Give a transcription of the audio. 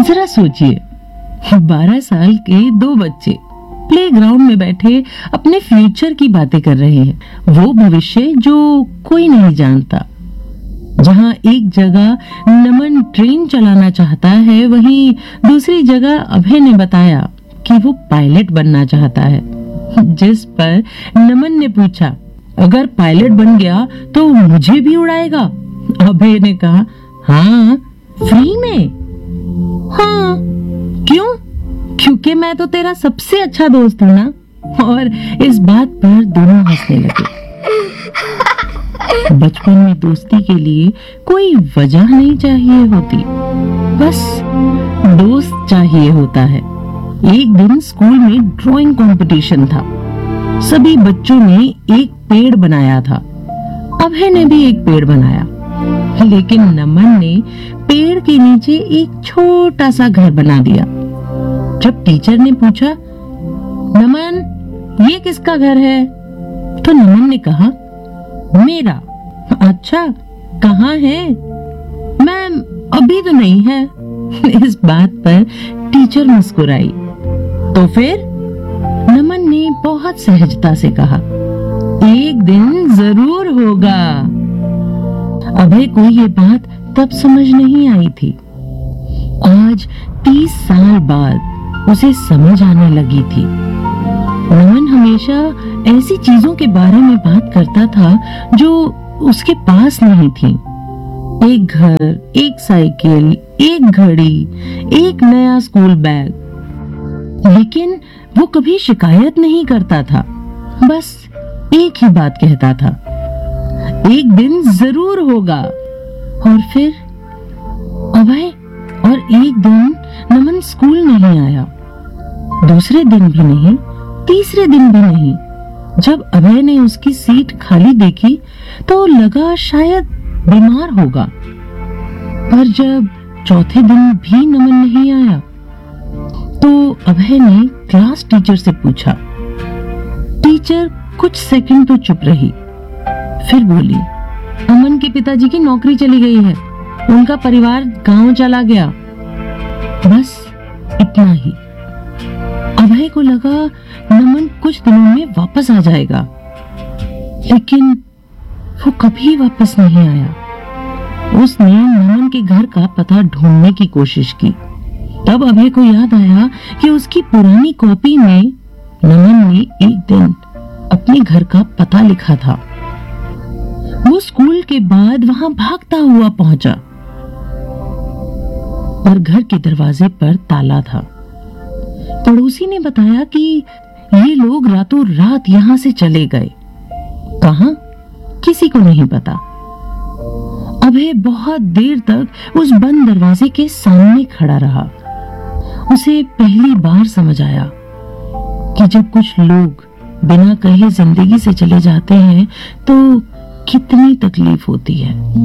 जरा सोचिए, 12 साल के दो बच्चे प्लेग्राउंड में बैठे अपने फ्यूचर की बातें कर रहे हैं। वो भविष्य जो कोई नहीं जानता। जहां एक जगह नमन ट्रेन चलाना चाहता है, वहीं दूसरी जगह अभय ने बताया कि वो पायलट बनना चाहता है। जिस पर नमन ने पूछा, अगर पायलट बन गया तो मुझे भी उड़ाएगा? अभय ने कहा, हाँ, फ्री में। हाँ, क्यों? क्योंकि मैं तो तेरा सबसे अच्छा दोस्त हूं ना। और इस बात पर दोनों हंसने लगे। बचपन में दोस्ती के लिए कोई वजह नहीं चाहिए होती, बस दोस्त चाहिए होता है। एक दिन स्कूल में ड्राइंग कंपटीशन था। सभी बच्चों ने एक पेड़ बनाया था। अभय ने भी एक पेड़ बनाया, लेकिन नमन ने पेड़ के नीचे एक छोटा सा घर बना दिया। जब टीचर ने पूछा, नमन, ये किसका घर है? तो नमन ने कहा, मेरा। अच्छा, कहाँ है? मैम, अभी तो नहीं है। इस बात पर टीचर मुस्कुराई। तो फिर? नमन ने बहुत सहजता से कहा, एक दिन जरूर होगा। अभय को ये बात तब समझ नहीं आई थी। आज 30 साल बाद उसे समझ आने लगी थी। नमन हमेशा ऐसी चीजों के बारे में बात करता था जो उसके पास नहीं थी। एक घर, एक साइकिल, एक घड़ी, एक नया स्कूल बैग। लेकिन वो कभी शिकायत नहीं करता था, बस एक ही बात कहता था, एक दिन जरूर होगा। और फिर अभय, और एक दिन नमन स्कूल नहीं आया। दूसरे दिन भी नहीं, तीसरे दिन भी नहीं। जब अभय ने उसकी सीट खाली देखी तो लगा शायद बीमार होगा। पर जब चौथे दिन भी नमन नहीं आया तो अभय ने क्लास टीचर से पूछा। टीचर कुछ सेकंड तो चुप रही, फिर बोली, अमन के पिताजी की नौकरी चली गई है, उनका परिवार गांव चला गया। बस इतना ही। अभय को लगा नमन कुछ दिनों में वापस आ जाएगा, लेकिन वो कभी वापस नहीं आया। उसने नमन के घर का पता ढूंढने की कोशिश की। तब अभय को याद आया कि उसकी पुरानी कॉपी में नमन ने एक दिन अपने घर का पता लिखा था। वो स्कूल के बाद वहां भागता हुआ पहुंचा, पर घर के दरवाजे पर ताला था। पड़ोसी ने बताया कि ये लोग रातों रात यहां से चले गए। कहां? किसी को नहीं पता। अभय बहुत देर तक उस बंद दरवाजे के सामने खड़ा रहा। उसे पहली बार समझ आया कि जब कुछ लोग बिना कहे जिंदगी से चले जाते हैं तो कितनी तकलीफ होती है।